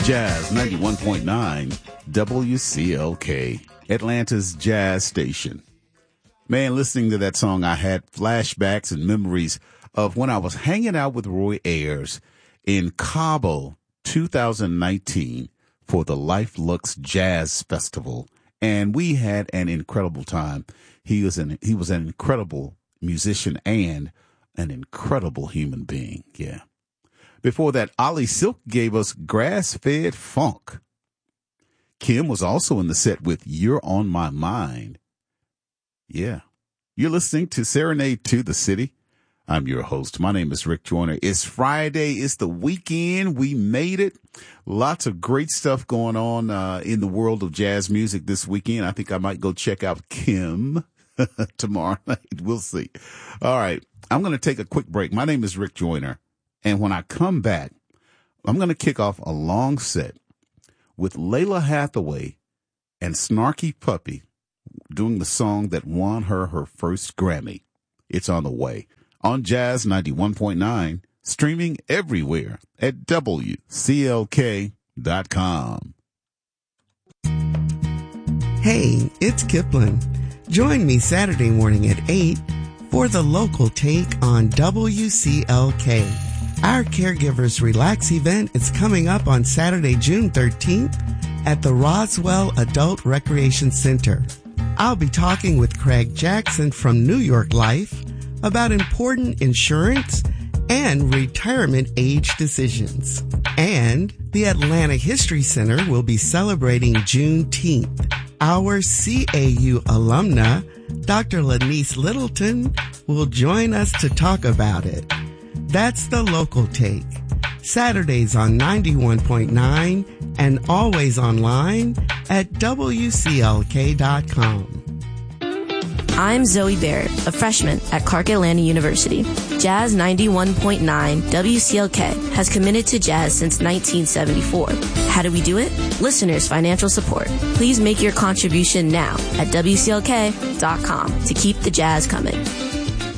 Jazz 91.9 WCLK, Atlanta's jazz station. Man, listening to that song, I had flashbacks and memories of when I was hanging out with Roy Ayers in Cabo 2019 for the Life Lux Jazz Festival. And we had an incredible time. He was an incredible musician and an incredible human being. Yeah. Before that, Ollie Silk gave us Grass-Fed Funk. Kim was also in the set with You're on My Mind. Yeah. You're listening to Serenade to the City. I'm your host. My name is Rick Joyner. It's Friday. It's the weekend. We made it. Lots of great stuff going on in the world of jazz music this weekend. I think I might go check out Kim tomorrow night. We'll see. All right. I'm going to take a quick break. My name is Rick Joyner. And when I come back, I'm going to kick off a long set with Lalah Hathaway and Snarky Puppy doing the song that won her first Grammy. It's on the way on Jazz 91.9, streaming everywhere at WCLK.com. Hey, it's Kipling. Join me Saturday morning at 8 for the local take on WCLK. Our Caregivers Relax event is coming up on Saturday, June 13th at the Roswell Adult Recreation Center. I'll be talking with Craig Jackson from New York Life about important insurance and retirement age decisions. And the Atlanta History Center will be celebrating Juneteenth. Our CAU alumna, Dr. Lanice Littleton, will join us to talk about it. That's the local take. Saturdays on 91.9 and always online at WCLK.com. I'm Zoe Barrett, a freshman at Clark Atlanta University. Jazz 91.9 WCLK has committed to jazz since 1974. How do we do it? Listeners' financial support. Please make your contribution now at WCLK.com to keep the jazz coming.